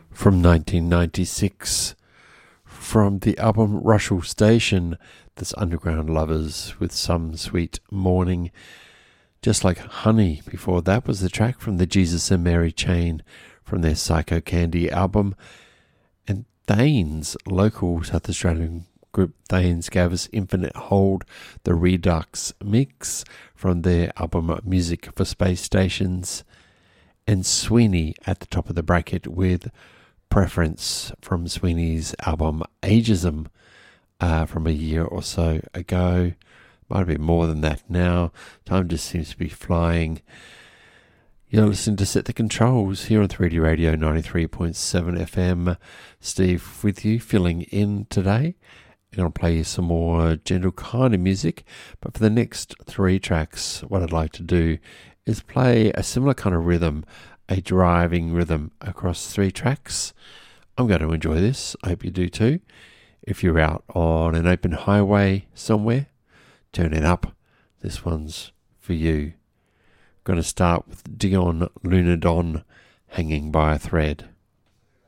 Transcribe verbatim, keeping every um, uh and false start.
from nineteen ninety-six. From the album Russell Station, this Underground Lovers with Some Sweet Morning. Just Like Honey before that was the track from the Jesus and Mary Chain from their Psycho Candy album. And Thanes, local South Australian group Thanes, gave us Infinite Hold, the Redux mix from their album Music for Space Stations. And Sweeney at the top of the bracket with Preference from Sweeney's album Ageism uh, from a year or so ago. Might be more than that now. Time just seems to be flying. You're listening to Set the Controls here on three D Radio ninety-three point seven F M. Steve with you, filling in today. I'm going to play you some more gentle kind of music, but for the next three tracks, what I'd like to do is play a similar kind of rhythm, a driving rhythm across three tracks. I'm going to enjoy this. I hope you do too. If you're out on an open highway somewhere, turn it up. This one's for you. I'm going to start with Dion Lunadon, Hanging by a Thread.